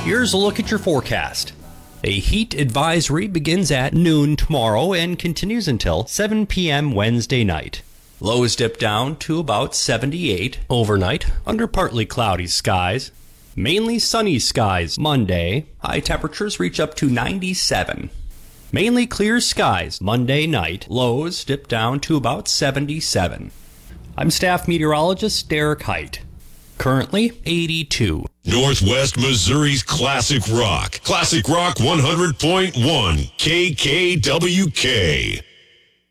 Here's a look at your forecast. A heat advisory begins at noon tomorrow and continues until 7 p.m. Wednesday night. Lows dip down to about 78 overnight under partly cloudy skies. Mainly sunny skies Monday. High temperatures reach up to 97. Mainly clear skies Monday night. Lows dip down to about 77. I'm staff meteorologist Derek Height. Currently 82. Northwest Missouri's Classic Rock. Classic Rock 100.1 KKWK.